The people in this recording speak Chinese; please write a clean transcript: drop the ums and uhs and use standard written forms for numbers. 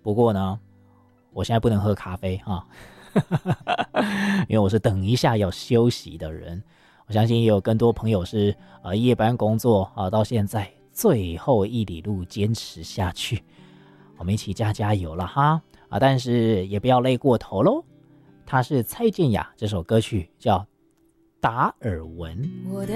不过呢，我现在不能喝咖啡啊，因为我是等一下要休息的人。我相信也有更多朋友是夜班工作啊，到现在最后一里路坚持下去，我们一起加油了哈啊！但是也不要累过头咯。它是蔡健雅这首歌曲叫《达尔文》。